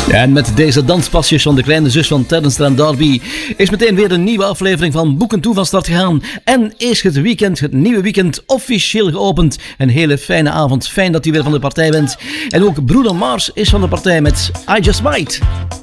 En met deze danspasjes van de kleine zus van Terence en Darby is meteen weer een nieuwe aflevering van Boeken Toe van start gegaan. En is het nieuwe weekend officieel geopend. Een hele fijne avond. Fijn dat u weer van de partij bent. En ook Bruno Mars is van de partij met I Just Might.